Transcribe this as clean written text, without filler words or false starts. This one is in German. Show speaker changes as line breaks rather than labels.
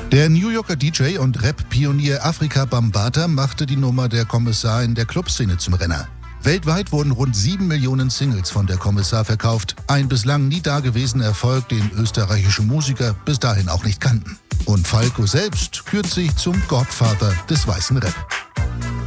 Der New Yorker DJ und Rap-Pionier Afrika Bambaataa machte die Nummer Der Kommissar in der Clubszene zum Renner. Weltweit wurden rund 7 Millionen Singles von Der Kommissar verkauft. Ein bislang nie dagewesener Erfolg, den österreichische Musiker bis dahin auch nicht kannten. Und Falco selbst kürt sich zum Godfather des weißen Rap.